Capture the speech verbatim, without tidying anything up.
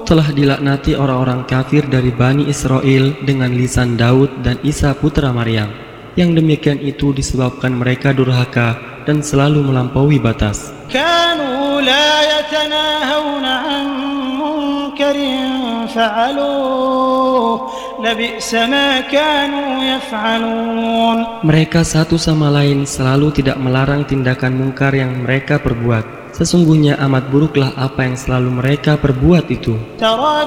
Telah dilaknati orang-orang kafir dari Bani Israel dengan lisan Daud dan Isa putra Maryam. Yang demikian itu disebabkan mereka durhaka dan selalu melampaui batas. كانوا لا يتناهون عن منكر فعلوه لبئس ما كانوا يفعلون. Mereka satu sama lain selalu tidak melarang tindakan mungkar yang mereka perbuat. Sesungguhnya amat buruklah apa yang selalu mereka perbuat itu.